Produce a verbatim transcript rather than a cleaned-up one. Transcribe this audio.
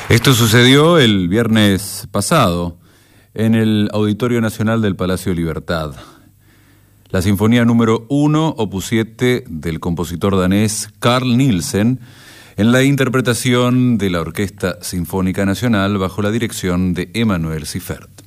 Esto sucedió el viernes pasado en el Auditorio Nacional del Palacio de Libertad. La Sinfonía número uno, opus siete, del compositor danés Carl Nielsen, en la interpretación de la Orquesta Sinfónica Nacional bajo la dirección de Emanuel Siffert.